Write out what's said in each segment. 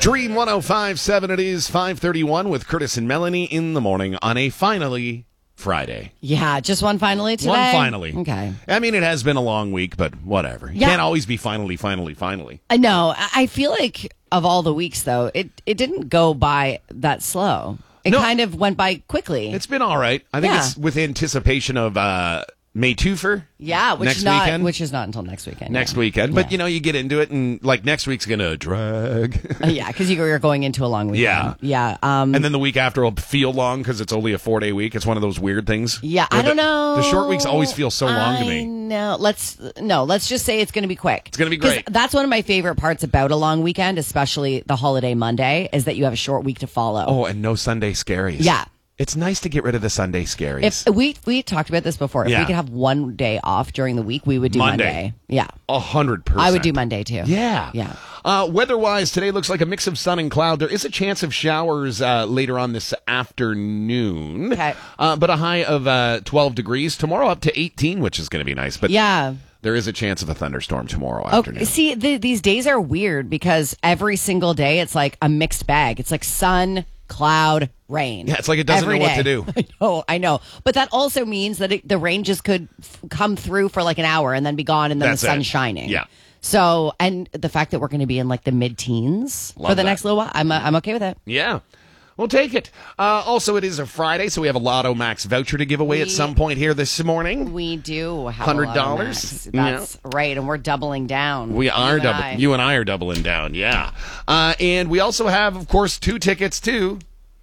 Dream 105.7, it is 5:31 with Curtis and Melanie in the morning on a finally Friday. Yeah, just one finally today? One finally. Okay. I mean, it has been a long week, but whatever. You can't always be finally. I know. I feel like of all the weeks, though, it didn't go by that slow. It kind of went by quickly. It's been all right. I think it's with anticipation of May Twofer. Yeah, which is not until next weekend. Next weekend. But, you get into it, and, next week's going to drag. Yeah, because you're going into a long weekend. Yeah. Yeah. And then the week after will feel long because it's only a 4-day week. It's one of those weird things. Yeah, I don't know. The short weeks always feel so long to me. No, let's just say it's going to be quick. It's going to be great. That's one of my favorite parts about a long weekend, especially the holiday Monday, is that you have a short week to follow. Oh, and no Sunday scaries. Yeah. It's nice to get rid of the Sunday scaries. If we talked about this before. If we could have one day off during the week, we would do Monday. Yeah. 100%. I would do Monday too. Yeah. Yeah. Weather-wise, today looks like a mix of sun and cloud. There is a chance of showers later on this afternoon. Okay. But a high of 12 degrees. Tomorrow up to 18, which is going to be nice. But yeah. There is a chance of a thunderstorm tomorrow afternoon. See, these days are weird because every single day it's like a mixed bag. It's like sun, cloud, rain. Yeah, it's like it doesn't know what to do. I know. But that also means that the rain just could come through for like an hour and then be gone and then the sun's shining. Yeah. So, and the fact that we're going to be in like the mid-teens for the next little while, I'm okay with it. Yeah. We'll take it. Also, it is a Friday, so we have a Lotto Max voucher to give away at some point here this morning. We do have $100. That's right, and we're doubling down. We are doubling. You and I are doubling down, yeah. And we also have, of course, 2 tickets to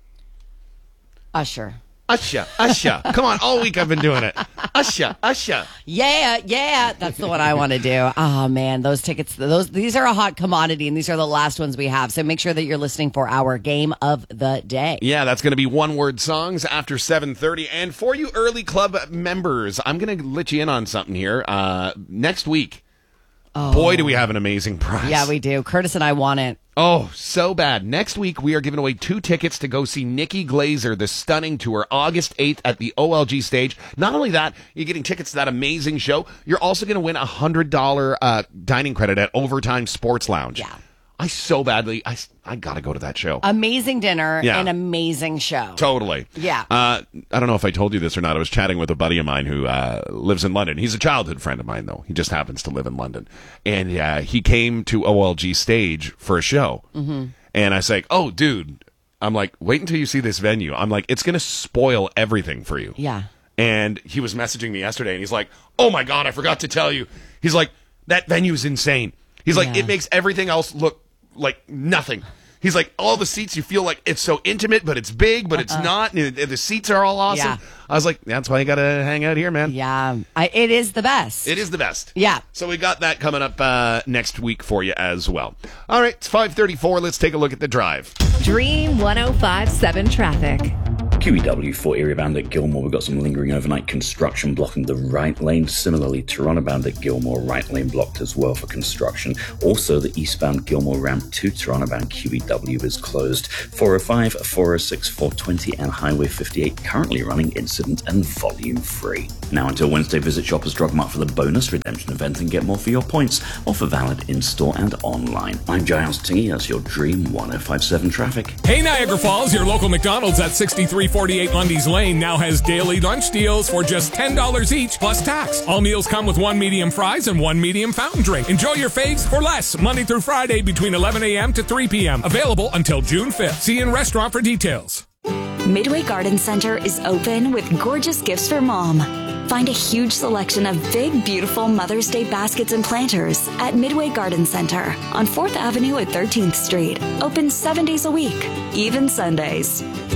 Usher. Usher. Come on, all week I've been doing it. Usher. Yeah. That's the one I want to do. Oh, man, those tickets, these are a hot commodity, and these are the last ones we have. So make sure that you're listening for our game of the day. Yeah, that's going to be one-word songs after 7:30. And for you early club members, I'm going to let you in on something here. Next week, boy, do we have an amazing prize. Yeah, we do. Curtis and I want it. Oh, so bad. Next week, we are giving away 2 tickets to go see Nikki Glazer, the Stunning Tour, August 8th at the OLG stage. Not only that, you're getting tickets to that amazing show. You're also going to win a $100 dining credit at Overtime Sports Lounge. Yeah. I so badly, I got to go to that show. Amazing dinner, an amazing show. Totally. Yeah. I don't know if I told you this or not. I was chatting with a buddy of mine who lives in London. He's a childhood friend of mine, though. He just happens to live in London. And he came to OLG stage for a show. Mm-hmm. And I was like, oh, dude. I'm like, wait until you see this venue. I'm like, it's going to spoil everything for you. Yeah. And he was messaging me yesterday, and he's like, oh, my God, I forgot to tell you. He's like, that venue is insane. He's like, it makes everything else look like nothing. He's like, all the seats, you feel like it's so intimate, but it's big, but it's not. And the seats are all awesome. Yeah. I was like, that's why you got to hang out here, man. Yeah. It is the best. It is the best. Yeah. So we got that coming up next week for you as well. All right, it's 5:34. Let's take a look at the drive. Dream 105.7 traffic. QEW for area bound at Gilmore. We've got some lingering overnight construction blocking the right lane. Similarly, Toronto bound at Gilmore, right lane blocked as well for construction. Also, the eastbound Gilmore ramp to Toronto bound QEW is closed. 405, 406, 420 and Highway 58 currently running incident and volume free. Now until Wednesday, visit Shoppers Drug Mart for the bonus redemption event and get more for your points. Offer valid in-store and online. I'm Giles Tingy as your Dream 105.7 traffic. Hey Niagara Falls, your local McDonald's at 6348 Lundy's Lane now has daily lunch deals for just $10 each plus tax. All meals come with 1 medium fries and 1 medium fountain drink. Enjoy your faves for less, Monday through Friday between 11 a.m. to 3 p.m. Available until June 5th. See you in restaurant for details. Midway Garden Center is open with gorgeous gifts for mom. Find a huge selection of big, beautiful Mother's Day baskets and planters at Midway Garden Center on 4th Avenue at 13th Street. Open 7 days a week, even Sundays.